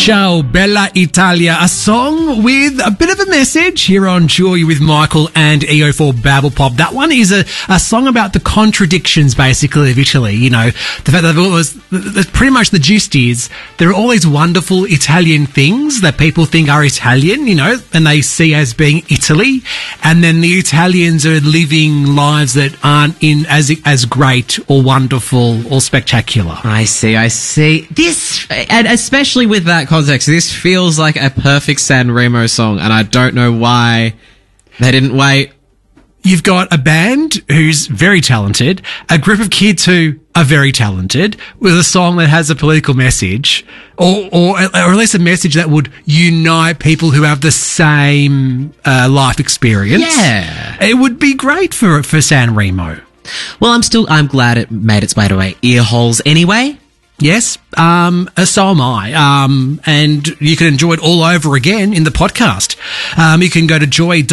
Ciao Bella Italia, a song with a bit of a message here on Joy with Michael and EO for Babble Pop. That one is a song about the contradictions, basically, of Italy. You know, the fact that pretty much the gist is there are all these wonderful Italian things that people think are Italian, you know, and they see as being Italy, and then the Italians are living lives that aren't as great or wonderful or spectacular. I see. This, and especially with that context, this feels like a perfect San Remo song, and I don't know why they didn't wait. You've got a band who's very talented, a group of kids who are very talented, with a song that has a political message, or at least a message that would unite people who have the same life experience. Yeah. It would be great for San Remo. Well, I'm glad it made its way to our ear holes anyway. Yes, so am I. And you can enjoy it all over again in the podcast. You can go to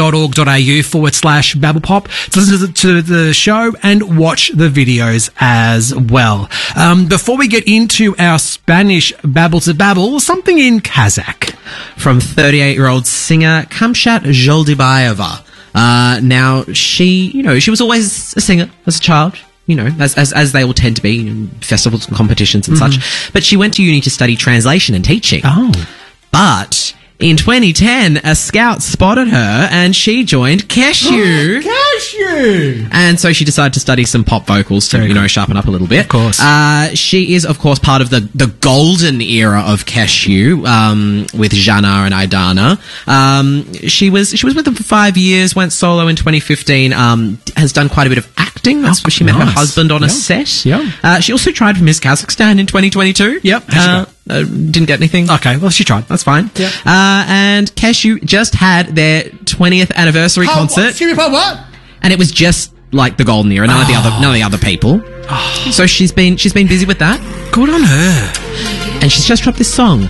joy.org.au/babblepop to listen to the show and watch the videos as well. Before we get into our Spanish babble to babble, something in Kazakh. From 38-year-old singer Kamshat Joldibayeva. Now, she was always a singer as a child. You know, as they all tend to be in festivals and competitions and such. But she went to uni to study translation and teaching. Oh. But in 2010, a scout spotted her and she joined Cashew. Cashew! And so she decided to study some pop vocals to, sharpen up a little bit. Of course. She is, of course, part of the golden era of Cashew, with Jana and Aidana. She was with them for 5 years, went solo in 2015, has done quite a bit of acting. That's where she met her husband on a set. Yeah. She also tried for Miss Kazakhstan in 2022. Yep. Didn't get anything. Okay, well, she tried. That's fine. Yeah. And Cashew just had their 20th anniversary concert. What? And it was just like the golden era. None of the other people. So she's been busy with that. Good on her. And she's just dropped this song,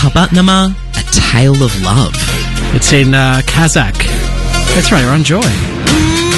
Mahabbatnama, A Tale of Love. It's in Kazakh. That's right, you're on Joy.